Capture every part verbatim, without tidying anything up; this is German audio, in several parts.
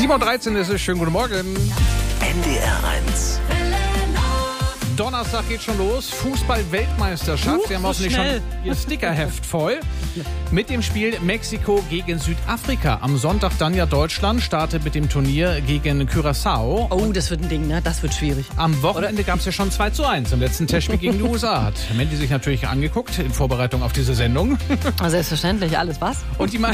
sieben Uhr dreizehn ist es. Schönen guten Morgen. N D R eins. Donnerstag geht schon los. Fußball-Weltmeisterschaft. Uh, Sie haben so hoffentlich schnell. schon Ihr Stickerheft voll. Mit dem Spiel Mexiko gegen Südafrika. Am Sonntag dann ja Deutschland startet mit dem Turnier gegen Curaçao. Oh, das wird ein Ding, ne? Das wird schwierig. Am Wochenende gab es ja schon zwei zu eins im letzten Testspiel gegen die U S A. Hat Mandy sich natürlich angeguckt in Vorbereitung auf diese Sendung. Selbstverständlich, alles was? Und die Ma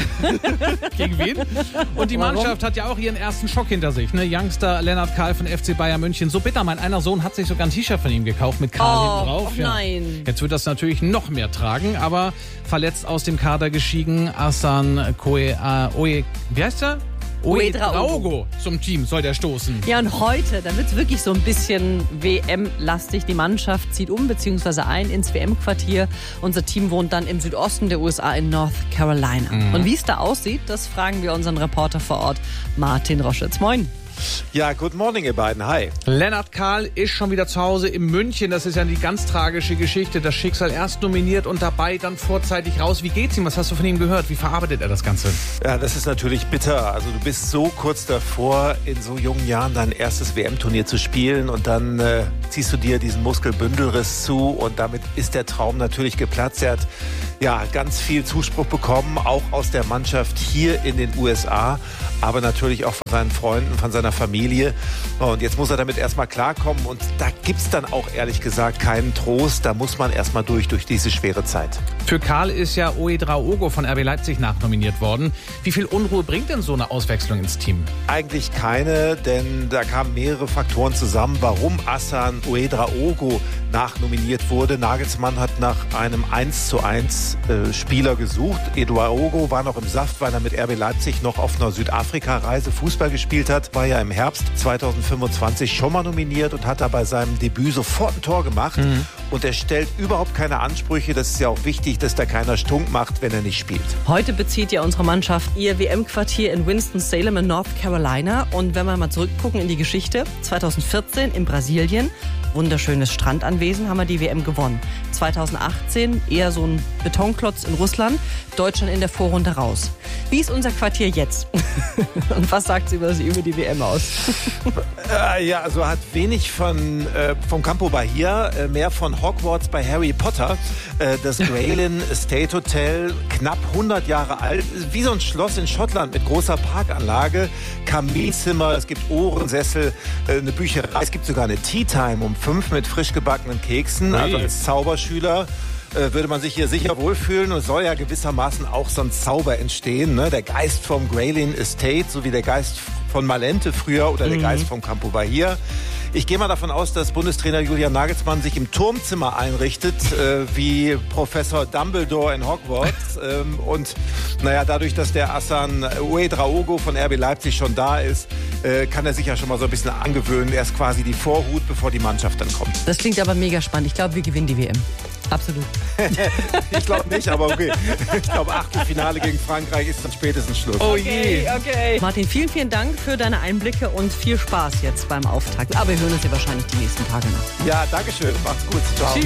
gegen wen? Und die Warum? Mannschaft hat ja auch ihren ersten Schock hinter sich. Ne? Youngster Lennart Kahl von F C Bayern München. So bitter, mein einer Sohn hat sich sogar ein T-Shirt von ihm gekauft mit Kahl Oh, hinten drauf. oh nein. Jetzt wird das natürlich noch mehr tragen, aber verletzt aus dem Kader geschieden. Asan Koe, äh, Oe, wie heißt er? Ouedraogo. Zum Team soll der stoßen. Ja, und heute, da wird es wirklich so ein bisschen W M-lastig. Die Mannschaft zieht um bzw. ein ins W M-Quartier. Unser Team wohnt dann im Südosten der U S A in North Carolina. Mhm. Und wie es da aussieht, das fragen wir unseren Reporter vor Ort, Martin Roschitz. Moin. Ja, good morning, ihr beiden. Hi. Lennart Kahl ist schon wieder zu Hause in München. Das ist ja die ganz tragische Geschichte. Das Schicksal erst nominiert und dabei dann vorzeitig raus. Wie geht's ihm? Was hast du von ihm gehört? Wie verarbeitet er das Ganze? Ja, das ist natürlich bitter. Also du bist so kurz davor, in so jungen Jahren dein erstes W M-Turnier zu spielen und dann äh, ziehst du dir diesen Muskelbündelriss zu und damit ist der Traum natürlich geplatzt. Er hat ja ganz viel Zuspruch bekommen, auch aus der Mannschaft hier in den U S A, aber natürlich auch von seinen Freunden, von seiner Familie. Und jetzt muss er damit erstmal klarkommen und da gibt's dann auch ehrlich gesagt keinen Trost. Da muss man erstmal durch, durch diese schwere Zeit. Für Kahl ist ja Ouedraogo von R B Leipzig nachnominiert worden. Wie viel Unruhe bringt denn so eine Auswechslung ins Team? Eigentlich keine, denn da kamen mehrere Faktoren zusammen, warum Asan Ouedraogo nachnominiert wurde. Nagelsmann hat nach einem eins zu eins äh, Spieler gesucht. Ouedraogo war noch im Saft, weil er mit R B Leipzig noch auf einer Südafrika-Reise Fußball gespielt hat. War ja im Herbst zweitausendfünfundzwanzig schon mal nominiert und hat da bei seinem Debüt sofort ein Tor gemacht. Mhm. Und er stellt überhaupt keine Ansprüche. Das ist ja auch wichtig, dass da keiner Stunk macht, wenn er nicht spielt. Heute bezieht ja unsere Mannschaft ihr W M-Quartier in Winston-Salem in North Carolina. Und wenn wir mal zurückgucken in die Geschichte, zweitausendvierzehn in Brasilien, wunderschönes Strandanwesen, haben wir die W M gewonnen. zweitausendachtzehn eher so ein Betonklotz in Russland, Deutschland in der Vorrunde raus. Wie ist unser Quartier jetzt? Und was sagt sie über, über die W M aus? Äh, ja, also hat wenig von äh, vom Campo Bahia, äh, mehr von Hogwarts bei Harry Potter. Äh, das Graylin Estate Hotel, knapp hundert Jahre alt, wie so ein Schloss in Schottland mit großer Parkanlage, Kaminzimmer, es gibt Ohrensessel, äh, eine Bücherei, es gibt sogar eine Tea Time um fünf mit frisch gebackenen Keksen. Also als Zauberschüler äh, würde man sich hier sicher wohlfühlen und es soll ja gewissermaßen auch so ein Zauber entstehen. Ne? Der Geist vom Graylin Estate, so wie der Geist von Malente früher oder der mhm. Geist vom Campo Bahia. Ich gehe mal davon aus, dass Bundestrainer Julian Nagelsmann sich im Turmzimmer einrichtet, äh, wie Professor Dumbledore in Hogwarts. ähm, und naja, dadurch, dass der Asan Ouedraogo von R B Leipzig schon da ist, äh, kann er sich ja schon mal so ein bisschen angewöhnen. Er ist quasi die Vorhut, bevor die Mannschaft dann kommt. Das klingt aber mega spannend. Ich glaube, wir gewinnen die W M. Absolut. Ich glaube nicht, aber okay. Ich glaube, Achtelfinale gegen Frankreich ist dann spätestens Schluss. Oh je. Okay, okay. Martin, vielen, vielen Dank für deine Einblicke und viel Spaß jetzt beim Auftakt. Aber wir hören uns ja wahrscheinlich die nächsten Tage noch. Ja, danke schön. Macht's gut. Ciao.